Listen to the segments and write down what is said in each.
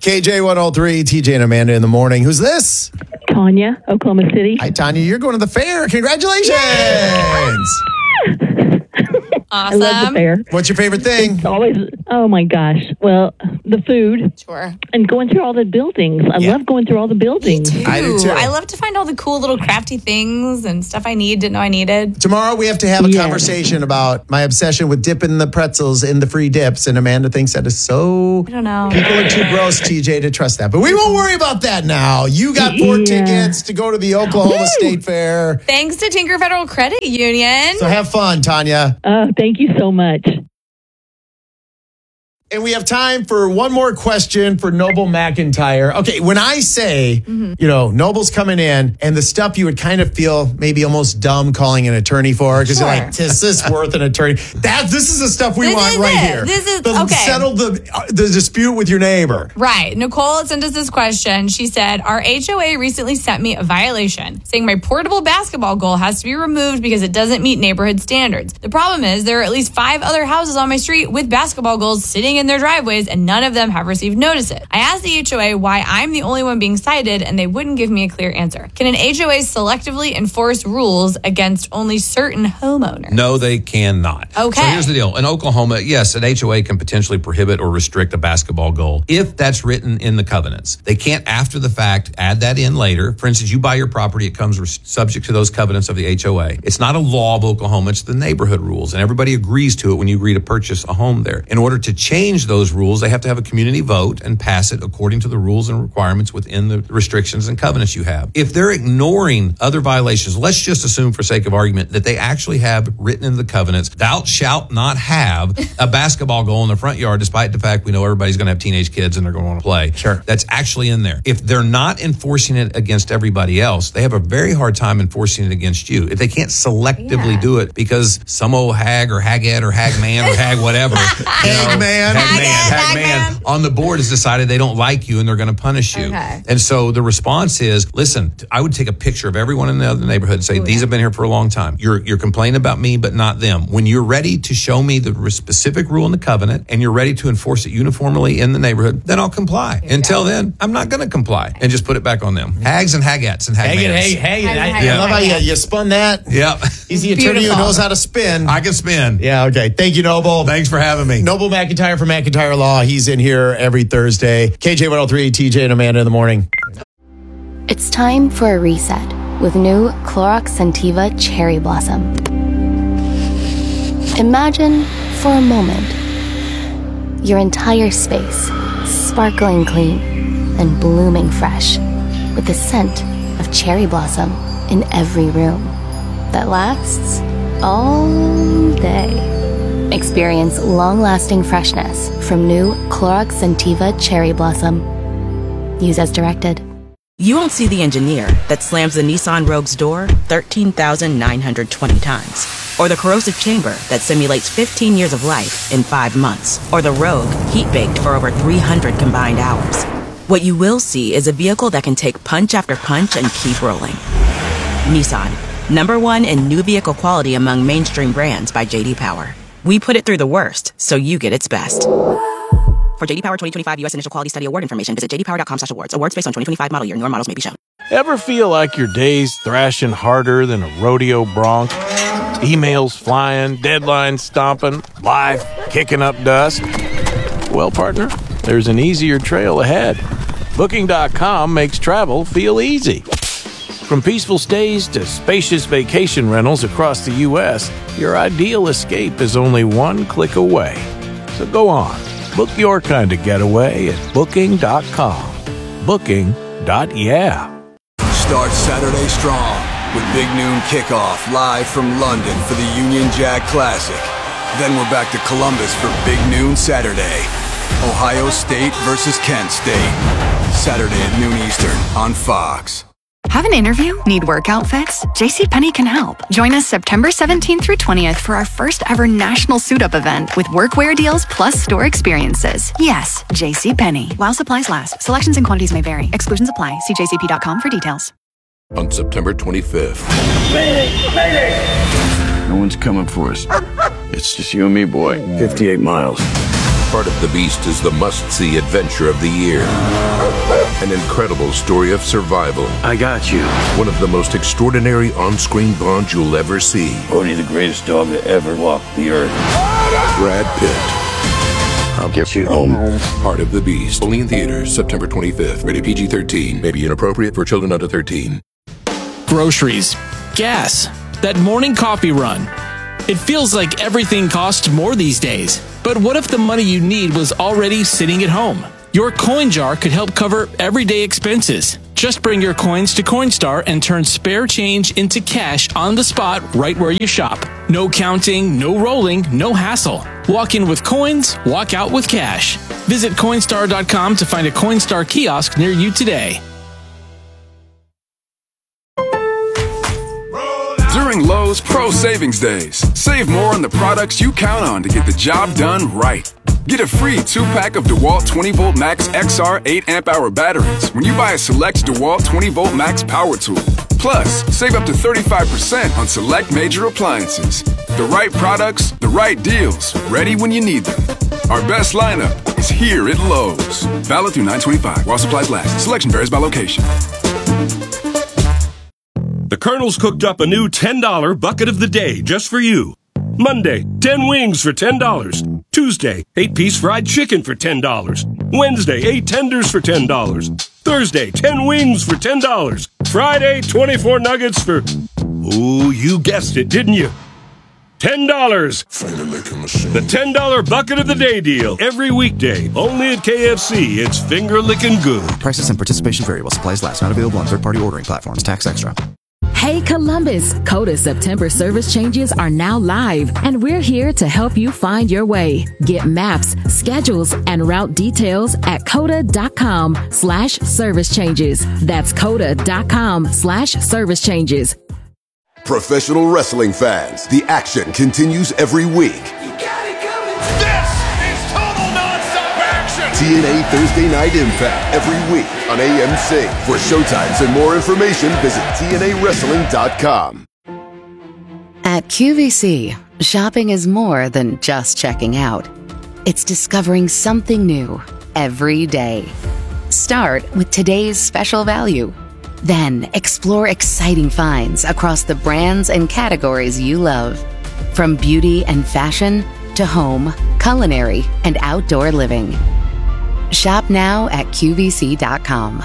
KJ 103, TJ and Amanda in the morning. Who's this? Tanya, Oklahoma City. Hi, Tanya. You're going to the fair. Congratulations. Awesome. I love the fair. What's your favorite thing? It's always, oh my gosh. Well, the food. Sure. And going through all the buildings. I love going through all the buildings. I do too. I love to find all the cool little crafty things and stuff I didn't know I needed. Tomorrow we have to have a conversation about my obsession with dipping the pretzels in the free dips, and Amanda thinks that is so... I don't know. People are too gross, TJ, to trust that. But we won't worry about that now. You got 4 tickets to go to the Oklahoma State Fair. Thanks to Tinker Federal Credit Union. So have fun, Tanya. Thank you so much. And we have time for one more question for Noble McIntyre. Okay, when I say, Noble's coming in, and the stuff you would kind of feel maybe almost dumb calling an attorney for, because you're like, is this worth an attorney? This is the stuff we want right here. This is, okay. Settle the dispute with your neighbor. Right. Nicole sent us this question. She said, our HOA recently sent me a violation saying my portable basketball goal has to be removed because it doesn't meet neighborhood standards. The problem is there are at least 5 other houses on my street with basketball goals sitting in their driveways, and none of them have received notices. I asked the HOA why I'm the only one being cited, and they wouldn't give me a clear answer. Can an HOA selectively enforce rules against only certain homeowners? No, they cannot. Okay. So here's the deal. In Oklahoma, yes, an HOA can potentially prohibit or restrict a basketball goal if that's written in the covenants. They can't, after the fact, add that in later. For instance, you buy your property, it comes subject to those covenants of the HOA. It's not a law of Oklahoma, it's the neighborhood rules, and everybody agrees to it when you agree to purchase a home there. In order to change those rules, they have to have a community vote and pass it according to the rules and requirements within the restrictions and covenants you have. If they're ignoring other violations, let's just assume for sake of argument that they actually have written in the covenants, thou shalt not have a basketball goal in the front yard, despite the fact we know everybody's going to have teenage kids and they're going to want to play. Sure. That's actually in there. If they're not enforcing it against everybody else, they have a very hard time enforcing it against you. If they can't selectively do it because some old hag or haghead or hagman or hag whatever, Hagman on the board has decided they don't like you and they're going to punish you. Okay. And so the response is, listen, I would take a picture of everyone in the other neighborhood and say, these have been here for a long time. You're complaining about me, but not them. When you're ready to show me the specific rule in the covenant and you're ready to enforce it uniformly in the neighborhood, then I'll comply. Until then, I'm not going to comply and just put it back on them. Hags and hagettes and hagmans. I love how you spun that. Yep. He's the attorney who knows how to spin. I can spin. Yeah, okay. Thank you, Noble. Thanks for having me. Noble McIntyre from McIntyre Law. He's in here every Thursday. KJ 103, TJ and Amanda in the morning. It's time for a reset with new Clorox Scentiva Cherry Blossom. Imagine for a moment your entire space sparkling clean and blooming fresh with the scent of cherry blossom in every room that lasts all day. Experience long-lasting freshness from new Clorox Scentiva Cherry Blossom. Use as directed. You won't see the engineer that slams the Nissan Rogue's door 13,920 times. Or the corrosive chamber that simulates 15 years of life in 5 months. Or the Rogue heat-baked for over 300 combined hours. What you will see is a vehicle that can take punch after punch and keep rolling. Nissan, #1 in new vehicle quality among mainstream brands by J.D. Power. We put it through the worst, so you get its best. For J.D. Power 2025 U.S. Initial Quality Study Award information, visit jdpower.com/awards. Awards based on 2025 model year. Newer models may be shown. Ever feel like your day's thrashing harder than a rodeo bronc? Emails flying, deadlines stomping, life kicking up dust? Well, partner, there's an easier trail ahead. Booking.com makes travel feel easy. From peaceful stays to spacious vacation rentals across the U.S., your ideal escape is only one click away. So go on, book your kind of getaway at Booking.com. Booking.yeah. Start Saturday strong with Big Noon Kickoff live from London for the Union Jack Classic. Then we're back to Columbus for Big Noon Saturday. Ohio State versus Kent State. Saturday at noon Eastern on Fox. Have an interview? Need work outfits? JCPenney can help. Join us September 17th through 20th for our first ever national suit-up event with workwear deals plus store experiences. Yes, JCPenney. While supplies last. Selections and quantities may vary. Exclusions apply. See jcp.com for details. On September 25th. No one's coming for us. It's just you and me, boy. 58 miles. Part of the Beast is the must-see adventure of the year. An incredible story of survival. I got you. One of the most extraordinary on-screen bonds you'll ever see. Only the greatest dog to ever walk the earth. Brad Pitt. I'll get you home. Part of the Beast. Only in theaters, September 25th. Rated PG-13. May be inappropriate for children under 13. Groceries. Gas. That morning coffee run. It feels like everything costs more these days. But what if the money you need was already sitting at home? Your coin jar could help cover everyday expenses. Just bring your coins to Coinstar and turn spare change into cash on the spot right where you shop. No counting, no rolling, no hassle. Walk in with coins, walk out with cash. Visit Coinstar.com to find a Coinstar kiosk near you today. During Lowe's Pro Savings Days, save more on the products you count on to get the job done right. Get a free 2-pack of DeWalt 20V Max XR 8-amp-hour batteries when you buy a select DeWalt 20V Max power tool. Plus, save up to 35% on select major appliances. The right products, the right deals, ready when you need them. Our best lineup is here at Lowe's. Valid through 9/25 while supplies last. Selection varies by location. The Colonel's cooked up a new $10 bucket of the day just for you. Monday, 10 wings for $10. Tuesday, 8-piece fried chicken for $10. Wednesday, 8 tenders for $10. Thursday, 10 wings for $10. Friday, 24 nuggets for... Ooh, you guessed it, didn't you? $10. The $10 bucket of the day deal. Every weekday. Only at KFC. It's finger-licking good. Prices and participation vary while supplies last. Not available on third-party ordering platforms. Tax extra. Hey Columbus, Coda September service changes are now live, and we're here to help you find your way. Get maps, schedules, and route details at coda.com/service changes. That's coda.com/service changes. Professional wrestling fans, the action continues every week. TNA Thursday Night Impact every week on AMC. For showtimes and more information, visit TNAWrestling.com. At QVC, shopping is more than just checking out. It's discovering something new every day. Start with today's special value. Then explore exciting finds across the brands and categories you love. From beauty and fashion to home, culinary, and outdoor living. Shop now at QVC.com.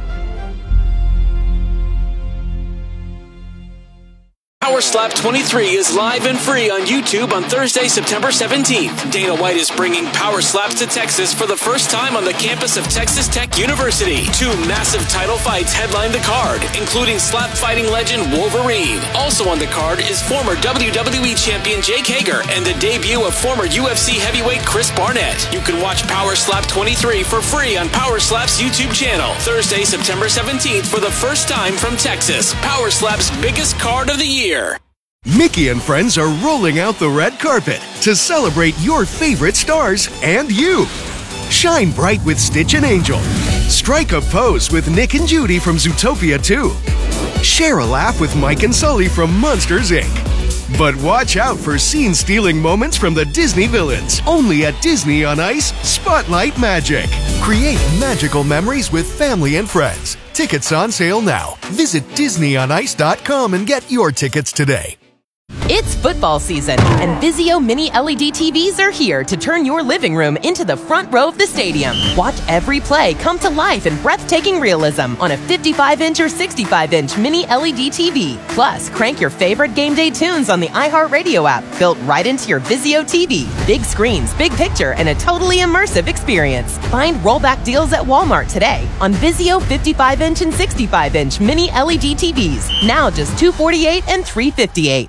Power Slap 23 is live and free on YouTube on Thursday, September 17th. Dana White is bringing Power Slaps to Texas for the first time on the campus of Texas Tech University. 2 massive title fights headline the card, including slap fighting legend Wolverine. Also on the card is former WWE champion Jake Hager and the debut of former UFC heavyweight Chris Barnett. You can watch Power Slap 23 for free on Power Slap's YouTube channel. Thursday, September 17th for the first time from Texas. Power Slap's biggest card of the year. Mickey and friends are rolling out the red carpet to celebrate your favorite stars and you. Shine bright with Stitch and Angel. Strike a pose with Nick and Judy from Zootopia 2. Share a laugh with Mike and Sully from Monsters, Inc. But watch out for scene-stealing moments from the Disney villains. Only at Disney on Ice, Spotlight Magic. Create magical memories with family and friends. Tickets on sale now. Visit DisneyOnIce.com and get your tickets today. It's football season, and Vizio Mini LED TVs are here to turn your living room into the front row of the stadium. Watch every play come to life in breathtaking realism on a 55-inch or 65-inch Mini LED TV. Plus, crank your favorite game day tunes on the iHeartRadio app, built right into your Vizio TV. Big screens, big picture, and a totally immersive experience. Find rollback deals at Walmart today on Vizio 55-inch and 65-inch Mini LED TVs. Now just $248 and $358.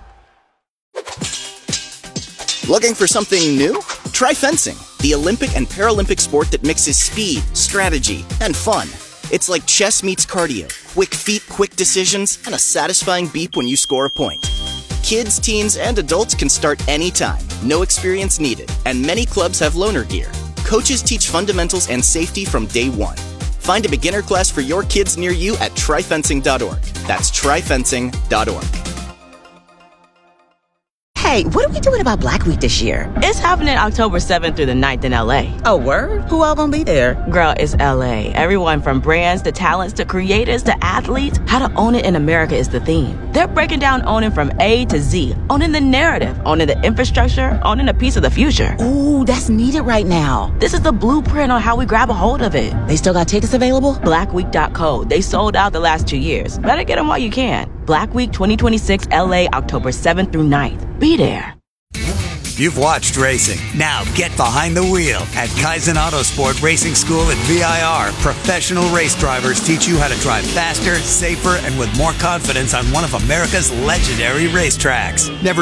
Looking for something new? Try fencing, the Olympic and Paralympic sport that mixes speed, strategy, and fun. It's like chess meets cardio, quick feet, quick decisions, and a satisfying beep when you score a point. Kids, teens, and adults can start anytime, no experience needed, and many clubs have loaner gear. Coaches teach fundamentals and safety from day one. Find a beginner class for your kids near you at tryfencing.org. That's tryfencing.org. Hey, what are we doing about Black Week this year? It's happening October 7th through the 9th in LA. Oh, word? Who all gonna be there? Girl, it's LA. Everyone from brands to talents to creators to athletes. How to own it in America is the theme. They're breaking down owning from A to Z. Owning the narrative, owning the infrastructure, owning a piece of the future. Ooh, that's needed right now. This is the blueprint on how we grab a hold of it. They still got tickets available? Blackweek.co. They sold out the last 2 years. Better get them while you can. Black Week 2026 LA, October 7th through 9th. Be there. You've watched racing. Now get behind the wheel at Kaizen Autosport Racing School at VIR. Professional race drivers teach you how to drive faster, safer, and with more confidence on one of America's legendary racetracks. Never